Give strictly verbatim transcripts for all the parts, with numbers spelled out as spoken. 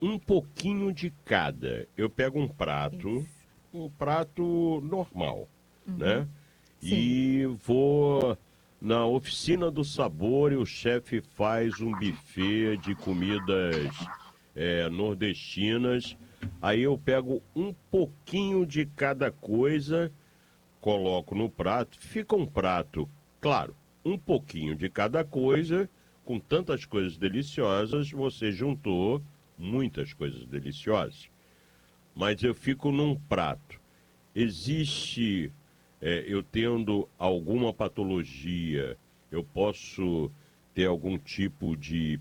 um pouquinho de cada. Eu pego um prato, Isso. um prato normal, Uhum. né? Sim. E vou na oficina do sabor e o chefe faz um buffet de comidas é, nordestinas. Aí eu pego um pouquinho de cada coisa, coloco no prato, fica um prato, claro, um pouquinho de cada coisa, com tantas coisas deliciosas, você juntou muitas coisas deliciosas. Mas eu fico num prato. Existe, é, eu tendo alguma patologia, eu posso ter algum tipo de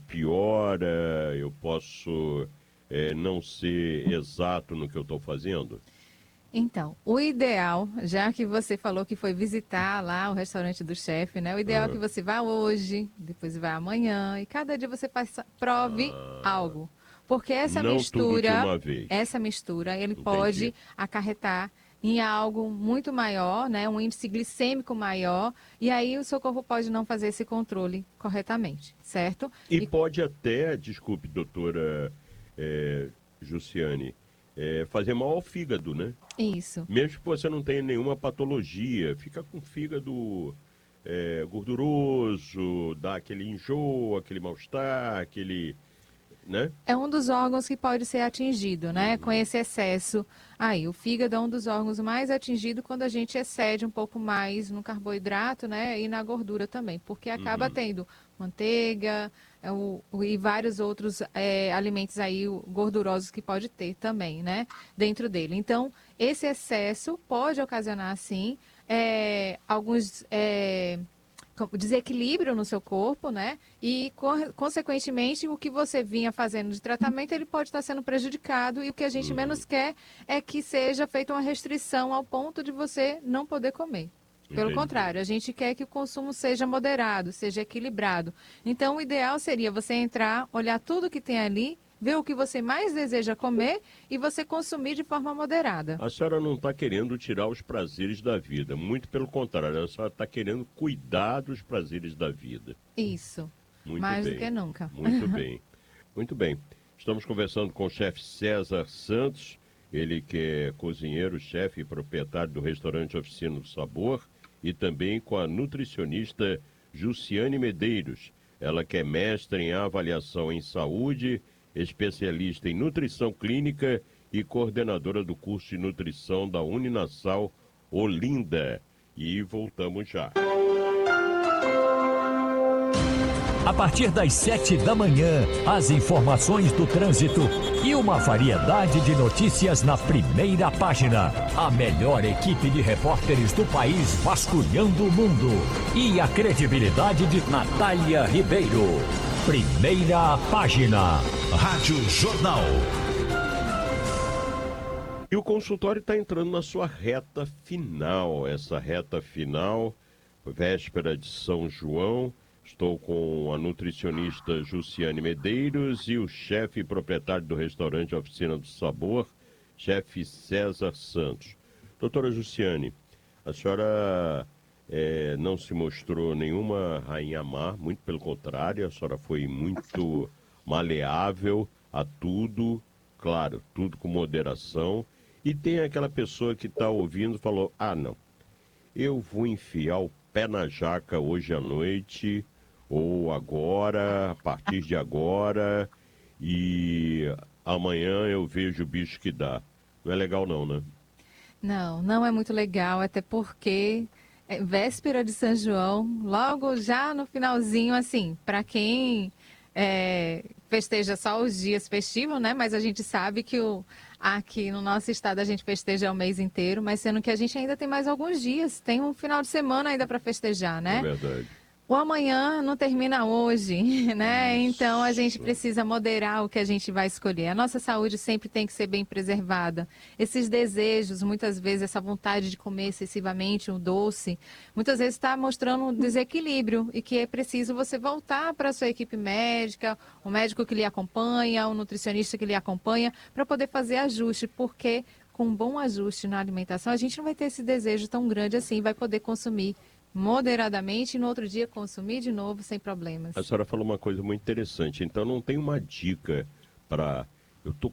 piora, eu posso é, não ser exato no que eu estou fazendo? Então, o ideal, já que você falou que foi visitar lá o restaurante do chefe, né? O ideal é que Ah, você vá hoje, depois vá amanhã, e cada dia você passa, prove ah, algo. Porque essa não tudo de mistura, uma vez. essa mistura, ele Entendi. pode acarretar em algo muito maior, né? Um índice glicêmico maior, e aí o seu corpo pode não fazer esse controle corretamente, certo? E E pode até, desculpe, doutora é, Jussiane, é, fazer mal ao fígado, né? isso. Mesmo que você não tenha nenhuma patologia, fica com o fígado é, gorduroso, dá aquele enjoo, aquele mal-estar, aquele, né? É um dos órgãos que pode ser atingido, né? Com esse excesso. Aí, o fígado é um dos órgãos mais atingidos quando a gente excede um pouco mais no carboidrato, né? E na gordura também, porque acaba Uhum. tendo manteiga é, o, o- e vários outros é, alimentos aí o- gordurosos que pode ter também, né? Dentro dele. Então, esse excesso pode ocasionar, sim, é, alguns. É, co- desequilíbrio no seu corpo, né? E, co- consequentemente, o que você vinha fazendo de tratamento, ele pode estar sendo prejudicado. E o que a gente Uhum. menos quer é que seja feita uma restrição ao ponto de você não poder comer. Pelo Entendi. contrário, a gente quer que o consumo seja moderado, seja equilibrado. Então, o ideal seria você entrar, olhar tudo que tem ali, ver o que você mais deseja comer e você consumir de forma moderada. A senhora não está querendo tirar os prazeres da vida, muito pelo contrário, a senhora está querendo cuidar dos prazeres da vida. Isso, Muito mais do bem, que nunca. muito bem, muito bem. Estamos conversando com o chefe César Santos, ele que é cozinheiro, chefe e proprietário do restaurante Oficina do Sabor, e também com a nutricionista Jussiane Medeiros, ela que é mestre em avaliação em saúde, especialista em nutrição clínica e coordenadora do curso de nutrição da Uninasal Olinda. E voltamos já. A partir das sete da manhã, as informações do trânsito e uma variedade de notícias na primeira página. A melhor equipe de repórteres do país vasculhando o mundo. E a credibilidade de Natália Ribeiro. Primeira página. Rádio Jornal. E o consultório está entrando na sua reta final. Essa reta final, véspera de São João. Estou com a nutricionista Jussiane Medeiros e o chefe e proprietário do restaurante Oficina do Sabor, chefe César Santos. Doutora Jussiane, a senhora eh, não se mostrou nenhuma rainha má, muito pelo contrário, a senhora foi muito maleável a tudo, claro, tudo com moderação. E tem aquela pessoa que está ouvindo e falou, ah não, eu vou enfiar o pé na jaca hoje à noite, ou agora, a partir de agora, e amanhã eu vejo o bicho que dá. Não é legal não, né? Não, não é muito legal, até porque é véspera de São João, logo já no finalzinho, assim, para quem é, festeja só os dias festivos, né? Mas a gente sabe que o, aqui no nosso estado a gente festeja o mês inteiro, mas sendo que a gente ainda tem mais alguns dias, tem um final de semana ainda para festejar, É né? verdade. O amanhã não termina hoje, né? Então a gente Isso. precisa moderar o que a gente vai escolher. A nossa saúde sempre tem que ser bem preservada. Esses desejos, muitas vezes, essa vontade de comer excessivamente um doce, muitas vezes está mostrando um desequilíbrio e que é preciso você voltar para a sua equipe médica, o médico que lhe acompanha, o nutricionista que lhe acompanha, para poder fazer ajuste, porque com um bom ajuste na alimentação, a gente não vai ter esse desejo tão grande assim, vai poder consumir moderadamente e no outro dia consumir de novo sem problemas. A senhora falou uma coisa muito interessante. Então não tem uma dica para Eu tô